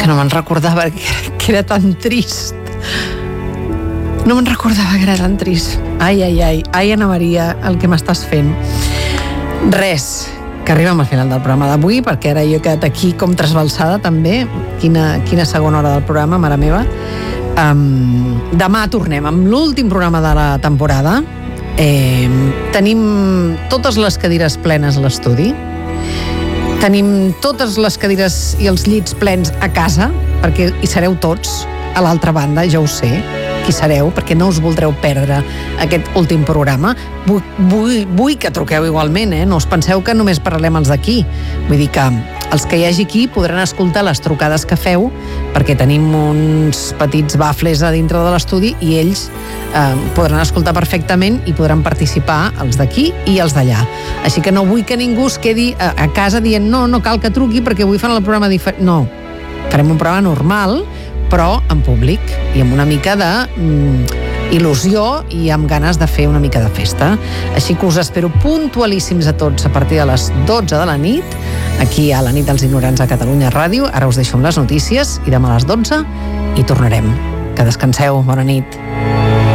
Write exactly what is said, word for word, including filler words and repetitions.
que no me'n recordava que, que era tan trist. No me'n recordava que era tan trist. Ai, ai, ai, ai, Anna Maria, el que m'estàs fent. Res, que arribem al final del programa d'avui, perquè ara jo he quedat aquí com trasbalsada també. Quina, quina segona hora del programa, mare meva. Um, demà tornem amb l'últim programa de la temporada. Eh, tenim totes les cadires plenes a l'estudi. Tenim totes les cadires i els llits plens a casa, perquè hi sereu tots a l'altra banda, ja ho sé. Qui sereu, perquè no us voldreu perdre aquest últim programa. Vull, vull, vull que truqueu igualment, eh? No us penseu que només parlem els d'aquí. Vull dir que els que hi hagi aquí podran escoltar les trucades que feu, perquè tenim uns petits bafles a dintre de l'estudi i ells eh, podran escoltar perfectament i podran participar els d'aquí i els d'allà. Així que no vull que ningú es quedi a, a casa dient no, no cal que truqui perquè avui fan el programa diferent. No, farem un programa normal, però en públic i amb una mica de mm, il·lusió i amb ganes de fer una mica de festa. Així que us espero puntualíssims a tots a partir de les dotze de la nit, aquí a la nit dels ignorants a Catalunya Ràdio. Ara us deixo amb les notícies i demà a les dotze hi tornarem. Que descanseu. Bona nit.